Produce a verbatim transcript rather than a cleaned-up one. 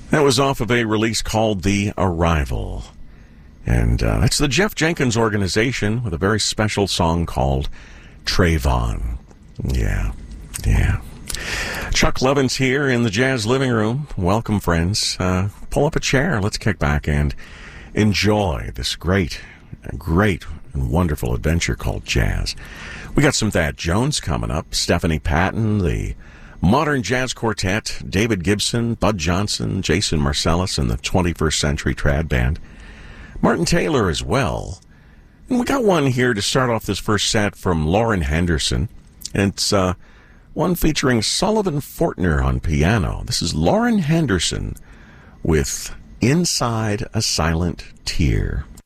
That was off of a release called The Arrival. And uh, that's the Jeff Jenkins Organization with a very special song called Trayvon. Yeah, yeah. Chuck Levin's here in the Jazz Living Room. Welcome, friends. Uh, pull up a chair. Let's kick back and enjoy this great, great and wonderful adventure called jazz. We got some Thad Jones coming up, Stephanie Patton, the Modern Jazz Quartet, David Gibson, Bud Johnson, Jason Marcellus, and the twenty-first Century Trad Band. Martin Taylor as well. And we got one here to start off this first set from Lauren Henderson. And it's uh, one featuring Sullivan Fortner on piano. This is Lauren Henderson with Inside a Silent Tear.